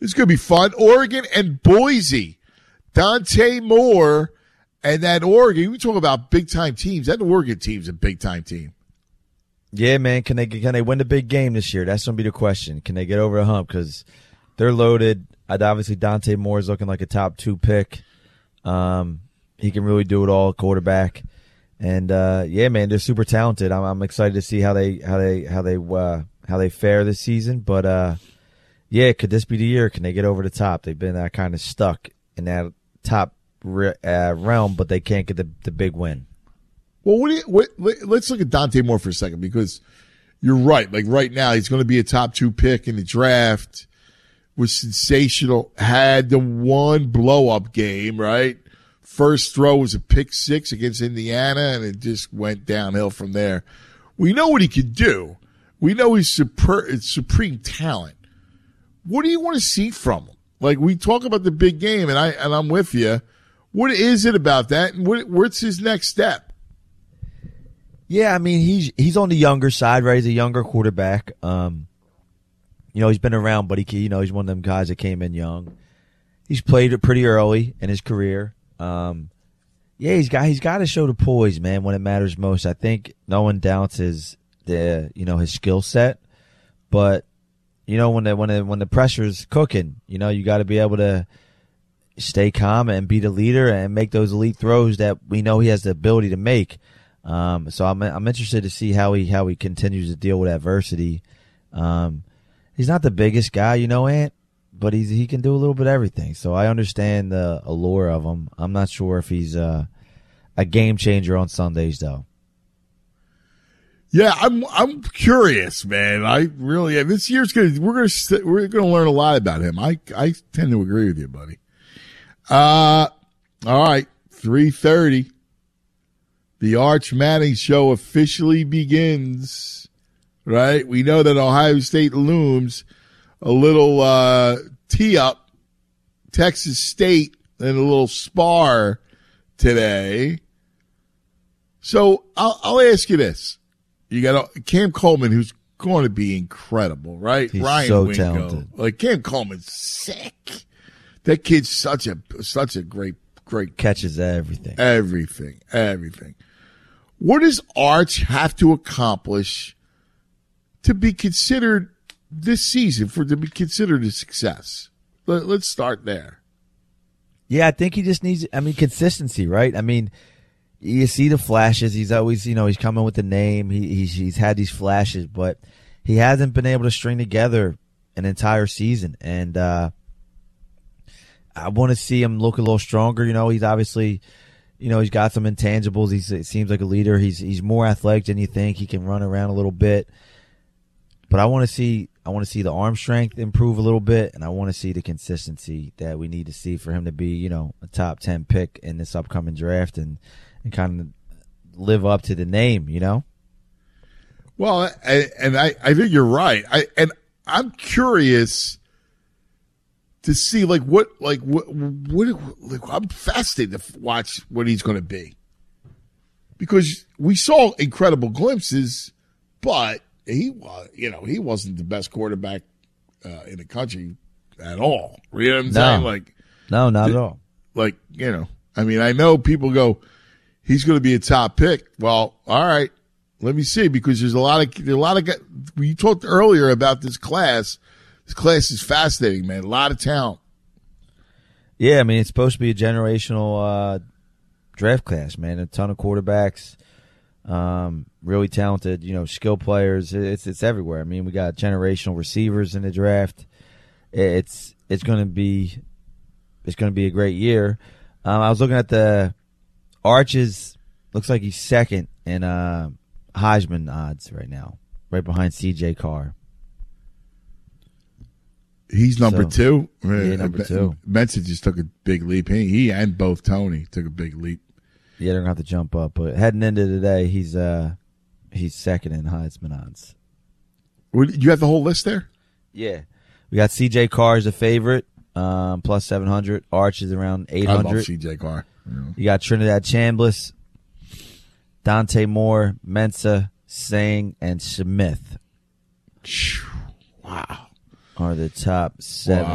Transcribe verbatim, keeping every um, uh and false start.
This is going to be fun. Oregon and Boise. Dante Moore and that Oregon. We talk about big-time teams. That Oregon team's a big-time team. Yeah, man. Can they can they win the big game this year? That's going to be the question. Can they get over the hump? Because they're loaded. I'd obviously, Dante Moore is looking like a top two pick. Um, he can really do it all, quarterback. And uh, yeah, man, they're super talented. I'm, I'm excited to see how they how they how they uh, how they fare this season. But uh, yeah, could this be the year? Can they get over the top? They've been uh, kind of stuck in that top re- uh, realm, but they can't get the the big win. Well, what do you, what, let's look at Dante Moore for a second, because you're right. Like right now, he's going to be a top two pick in the draft. Was sensational. Had the one blow up game, right? First throw was a pick six against Indiana, and it just went downhill from there. We know what he can do. We know he's super, supreme talent. What do you want to see from him? Like, we talk about the big game, and I and I'm with you. What is it about that, and what, what's his next step? Yeah, I mean, he's he's on the younger side, right? He's a younger quarterback. Um, you know, he's been around, but he, you know, he's one of them guys that came in young. He's played it pretty early in his career. Um, yeah, he's got he's got to show the poise, man, when it matters most. I think no one doubts his the you know his skill set, but you know when the when the, when the pressure's cooking, you know you got to be able to stay calm and be the leader and make those elite throws that we know he has the ability to make. Um, so I'm I'm interested to see how he how he continues to deal with adversity. Um, he's not the biggest guy, you know, Ant, but he's he can do a little bit of everything. So I understand the allure of him. I'm not sure if he's uh, a game changer on Sundays, though. Yeah, I'm I'm curious, man. I really this year's gonna we're gonna we're gonna learn a lot about him. I I tend to agree with you, buddy. Uh, all right, three thirty. The Arch Manning Show officially begins, right? We know that Ohio State looms. A little uh, tee-up, Texas State, and a little spar today. So I'll, I'll ask you this. You got Cam Coleman, who's going to be incredible, right? He's Ryan so Wingo. talented. Like, Cam Coleman's sick. That kid's such a such a great, great Catches everything. Everything, everything. What does Arch have to accomplish to be considered this season for to be considered a success? Let, let's start there. Yeah, I think he just needs, I mean, consistency, right? I mean, you see the flashes. He's always, you know, he's coming with the name. He, he's, he's had these flashes, but he hasn't been able to string together an entire season. And uh, I want to see him look a little stronger. You know, he's obviously, you know, he's got some intangibles. He's, it seems like a leader. He's he's more athletic than you think. He can run around a little bit. But I want to see I want to see the arm strength improve a little bit, and I want to see the consistency that we need to see for him to be, you know, a top ten pick in this upcoming draft and, and kind of live up to the name, you know? Well, I, and I, I think you're right. I and I'm curious to see like what like what what like, I'm fascinated to watch what he's going to be, because we saw incredible glimpses, but he was you know he wasn't the best quarterback uh, in the country at all. You know what I'm No. saying? Like No, not th- at all. Like you know, I mean, I know people go, he's going to be a top pick. Well, all right, let me see, because there's a lot of there's a lot of guys, we talked earlier about this class. This class is fascinating, man. A lot of talent. Yeah, I mean, it's supposed to be a generational uh, draft class, man. A ton of quarterbacks, um, really talented, you know, skill players. It's it's everywhere. I mean, we got generational receivers in the draft. It's it's going to be it's going to be a great year. Um, I was looking at the Arches. Looks like he's second in uh, Heisman odds right now, right behind C J Carr. He's number So, two. yeah, number two. Benson just took a big leap. He, he and both Tony took a big leap. Yeah, they're gonna have to jump up. But heading into today, he's uh he's second in Heisman odds. Well, you have the whole list there? Yeah, we got C J Carr as a favorite, um, plus seven hundred. Arch is around eight I love hundred. C J Carr. You know. You got Trinidad Chambliss, Dante Moore, Mensah, Sang, and Smith Wow. are the top seven. Wow.